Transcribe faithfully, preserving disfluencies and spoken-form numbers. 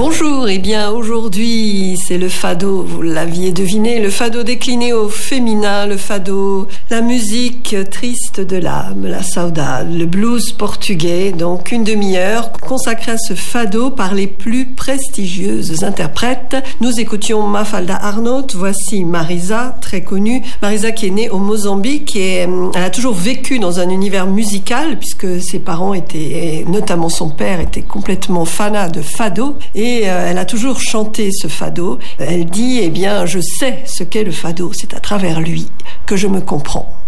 Bonjour, et eh bien aujourd'hui c'est le fado, vous l'aviez deviné, le fado décliné au féminin, le fado, la musique triste de l'âme, la saudade, le blues portugais, donc une demi-heure consacrée à ce fado par les plus prestigieuses interprètes. Nous écoutions Mafalda Arnaud, voici Marisa, très connue, Marisa qui est née au Mozambique et elle a toujours vécu dans un univers musical puisque ses parents étaient, notamment son père, était complètement fanat de fado. Et euh, elle a toujours chanté ce fado. Elle dit, eh bien, je sais ce qu'est le fado, c'est à travers lui que je me comprends.